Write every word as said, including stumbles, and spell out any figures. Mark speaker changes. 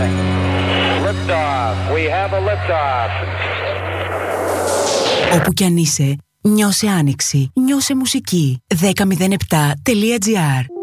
Speaker 1: Liftoff. We have a liftoff.
Speaker 2: Όπου κι αν είσαι, νιώσε άνοιξη, νιώσε μουσική. δέκα μηδέν επτά τελεία τζι άρ